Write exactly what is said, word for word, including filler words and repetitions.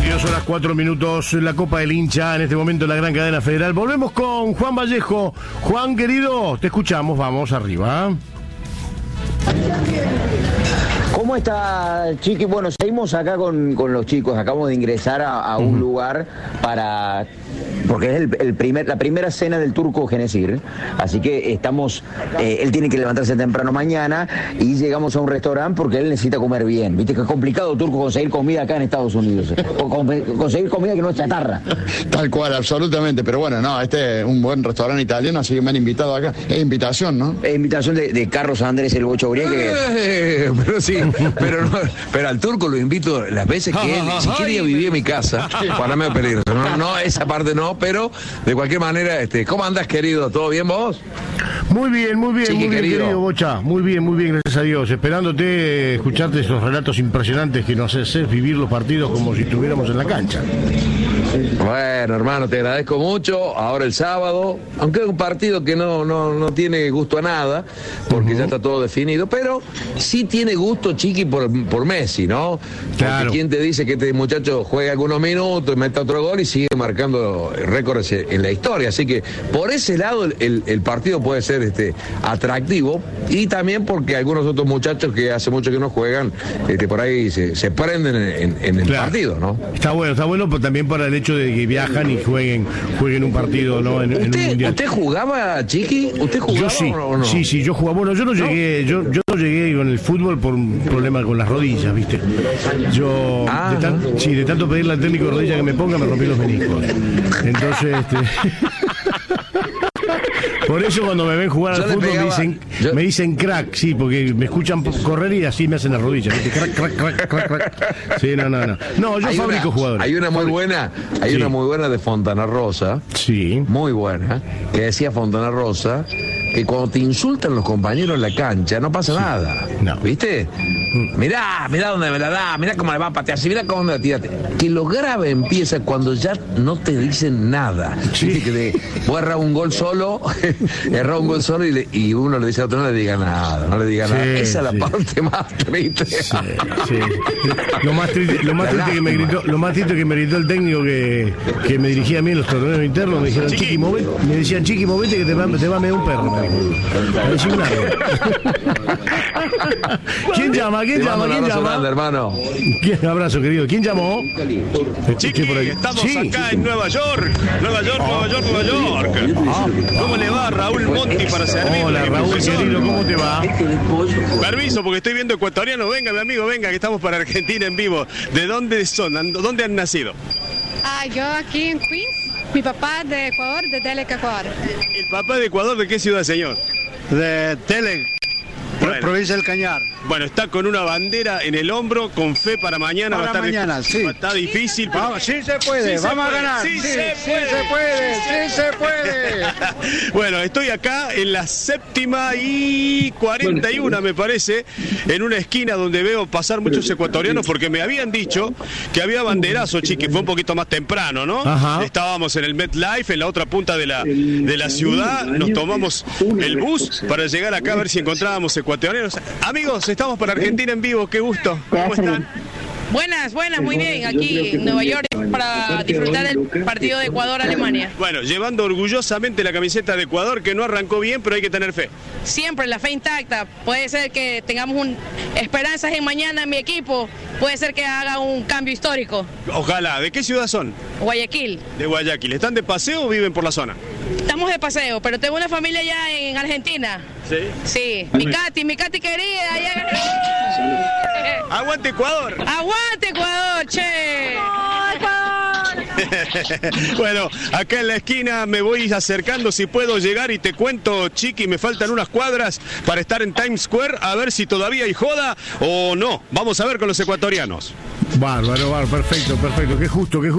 veintidós horas cuatro minutos, la Copa del Hincha, en este momento en la gran cadena federal. Volvemos con Juan Vallejo. Juan, querido, te escuchamos, vamos arriba. ¿Cómo está, Chiqui? Bueno, seguimos acá con, con los chicos. Acabamos de ingresar a, a un uh-huh. lugar para... porque es el, el primer, la primera cena del Turco Genesir, así que estamos, eh, él tiene que levantarse temprano mañana y llegamos a un restaurante porque él necesita comer bien. Viste que es complicado, Turco, conseguir comida acá en Estados Unidos, o conseguir comida que no es chatarra. Tal cual, absolutamente, pero bueno, no, este es un buen restaurante italiano, así que me han invitado acá. Es invitación, ¿no? Es invitación de, de Carlos Andrés el Bocho Uría, que... Eh, pero sí, pero, no, pero al Turco lo invito las veces que él, si quiere ir a vivir a mi casa, para mí es peligroso. No, no, esa parte no, pero de cualquier manera, este, ¿cómo andás, querido? ¿Todo bien vos? Muy bien, muy bien, sí, muy bien, querido. querido Bocha. Muy bien, muy bien, gracias a Dios. Esperándote, escucharte esos relatos impresionantes que nos haces vivir los partidos como si estuviéramos en la cancha. Bueno, hermano, te agradezco mucho. Ahora el sábado, aunque es un partido que no, no, no tiene gusto a nada, porque uh-huh. ya está todo definido, pero sí tiene gusto, Chiqui, por, por Messi, ¿no? Claro. Porque quién te dice que este muchacho juega algunos minutos, mete otro gol y sigue marcando récords en la historia. Así que por ese lado el, el, el partido puede ser este, atractivo, y también porque algunos otros muchachos que hace mucho que no juegan, este, por ahí se, se prenden en, en el claro. partido, ¿no? Está bueno, está bueno, pero también para el hecho de que viajan y jueguen jueguen un partido, ¿no? En, en un mundial. ¿Usted jugaba, Chiqui? ¿Usted jugaba yo sí, o no? Sí, sí, yo jugaba. Bueno, yo no, ¿No? llegué, yo, yo no llegué con el fútbol por un problema con las rodillas, ¿viste? Yo, ah, de tan, sí, de tanto pedirle al técnico de rodilla que me ponga, me rompí los meniscos. Entonces, este... Por eso cuando me ven jugar yo al fútbol pegaba, me dicen yo... me dicen crack, sí, porque me escuchan correr y así me hacen las rodillas, ¿viste? Crack, crack, crack, crack, crack. Sí, no, no, no. No, yo hay fabrico una, jugadores. Hay una muy buena, hay sí. una muy buena de Fontana Rosa. Sí. Muy buena, que decía Fontana Rosa que cuando te insultan los compañeros en la cancha no pasa sí. nada. No. ¿Viste? Mirá, mirá dónde me la da, mirá cómo le va a patear, si mirá cómo me la tira. Que lo grave empieza cuando ya no te dicen nada. Sí. Viste que te, vos errás un gol solo, errás un gol solo y, le, y uno le dice a otro, no le diga nada, no le diga sí, nada. Esa es la sí. parte más triste. Sí, sí. Lo más triste, lo más triste que me gritó, lo más triste que me gritó el técnico que, que me dirigía a mí en los torneos internos, me dijeron, Chiqui, movete, me decían, Chiqui, movete que te va, te va a meter un perro. Me decía un ¿Quién llama? ¿Quién llama? ¿Quién llama? Grande, hermano. ¿Quién? Abrazo, querido. ¿Quién llamó? Chiqui, estamos sí. acá en Nueva York. Nueva York, Nueva York, Nueva York. Ah, ¿Cómo le va, Raúl Monti, para servir? Hola, Raúl, querido, ¿cómo te va? Permiso, porque estoy viendo ecuatorianos. Venga, mi amigo, venga, que estamos para Argentina en vivo. ¿De dónde son? ¿Dónde han nacido? Ah, yo aquí en Queens. Mi papá de Ecuador, de Telec, Ecuador. ¿El papá de Ecuador de qué ciudad, señor? De Telec, bueno. Provincia del Cañar. Bueno, está con una bandera en el hombro, con fe para mañana. Para va a estar mañana, sí. Está difícil. Pero... Vamos, sí se puede, sí vamos se a ganar. Sí, sí, se, sí puede. se puede, sí se puede. Bueno, estoy acá en la séptima y cuarenta y uno, me parece, en una esquina donde veo pasar muchos ecuatorianos, porque me habían dicho que había banderazo, Chiqui, fue un poquito más temprano, ¿no? Ajá. Estábamos en el MetLife, en la otra punta de la, de la ciudad, nos tomamos el bus para llegar acá a ver si encontrábamos ecuatorianos. Amigos, estamos para Argentina en vivo, qué gusto. ¿Cómo están? Buenas, buenas, muy bien, aquí en Nueva York para disfrutar del partido de Ecuador-Alemania. Bueno, llevando orgullosamente la camiseta de Ecuador, que no arrancó bien, pero hay que tener fe. Siempre la fe intacta, puede ser que tengamos un, esperanzas en mañana en mi equipo, puede ser que haga un cambio histórico. Ojalá. ¿De qué ciudad son? Guayaquil. De Guayaquil. ¿Están de paseo o viven por la zona? Estamos de paseo, pero tengo una familia allá en Argentina. ¿Sí? Sí, mi Katy, mi Katy querida. Allá... ¡Aguante Ecuador! ¡Aguante Ecuador, che! ¡No, Ecuador! Bueno, acá en la esquina me voy acercando si puedo llegar y te cuento, Chiqui, me faltan unas cuadras para estar en Times Square, a ver si todavía hay joda o no. Vamos a ver con los ecuatorianos. Bárbaro, bárbaro, perfecto, perfecto. Qué justo, qué justo.